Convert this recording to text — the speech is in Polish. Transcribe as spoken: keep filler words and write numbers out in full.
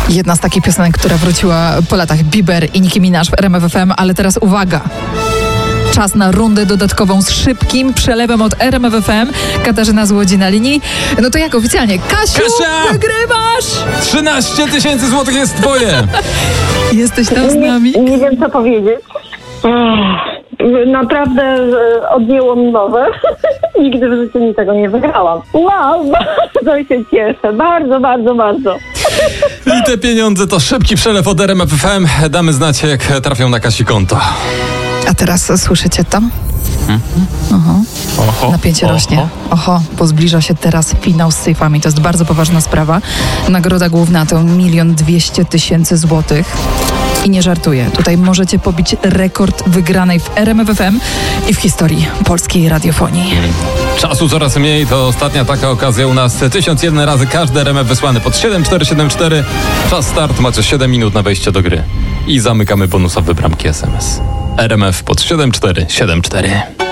Jedna z takich piosenek, która wróciła po latach. Bieber i Nicki Minaj w R M F F M, ale teraz uwaga. Czas na rundę dodatkową z szybkim przelewem od R M F F M. Katarzyna z Łodzi na linii. No to jak oficjalnie? Kasiu, Kasia! wygrywasz! trzynaście tysięcy złotych jest twoje! Jesteś tam z nami? Nie, nie wiem, co powiedzieć. Ech, naprawdę e, odjęło mi mowę. Nigdy w życiu mi tego nie wygrałam. Wow, bardzo się cieszę. Bardzo, bardzo, bardzo. I te pieniądze to szybki przelew od R M F F M. Damy znać, jak trafią na Kasi konto. A teraz słyszycie to? Hmm? Oho. Oho, Napięcie oho. rośnie. Oho, bo zbliża się teraz finał z sejfami. To jest bardzo poważna sprawa. Nagroda główna to milion dwieście tysięcy złotych. I nie żartuję. Tutaj możecie pobić rekord wygranej w R M F F M i w historii polskiej radiofonii. Czasu coraz mniej, to ostatnia taka okazja u nas. tysiąc jeden razy każdy R M F wysłany pod siedem cztery siedem cztery. Czas start, macie siedem minut na wejście do gry. I zamykamy bonusowe bramki S M S. R M F pod siedem cztery siedem cztery.